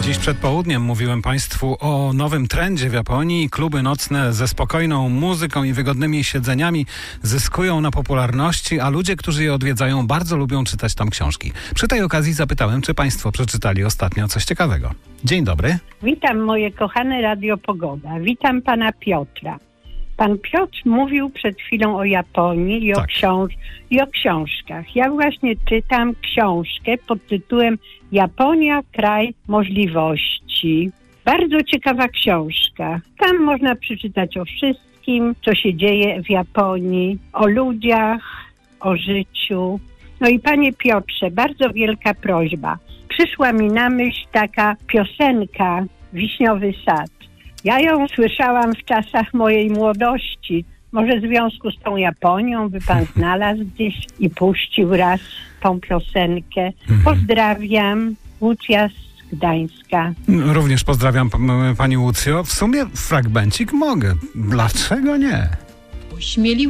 Dziś przed południem mówiłem Państwu o nowym trendzie w Japonii. Kluby nocne ze spokojną muzyką i wygodnymi siedzeniami zyskują na popularności, a ludzie, którzy je odwiedzają, bardzo lubią czytać tam książki. Przy tej okazji zapytałem, czy Państwo przeczytali ostatnio coś ciekawego. Dzień dobry. Witam moje kochane Radio Pogoda. Witam pana Piotra. Pan Piotr mówił przed chwilą o Japonii i o książkach. Ja właśnie czytam książkę pod tytułem Japonia, kraj możliwości. Bardzo ciekawa książka. Tam można przeczytać o wszystkim, co się dzieje w Japonii, o ludziach, o życiu. No i panie Piotrze, bardzo wielka prośba. Przyszła mi na myśl taka piosenka Wiśniowy Sad. Ja ją słyszałam w czasach mojej młodości. Może w związku z tą Japonią by pan znalazł gdzieś i puścił raz tą piosenkę. Pozdrawiam. Łucja z Gdańska. Również pozdrawiam pani Łucjo. W sumie fragmencik mogę. Dlaczego nie?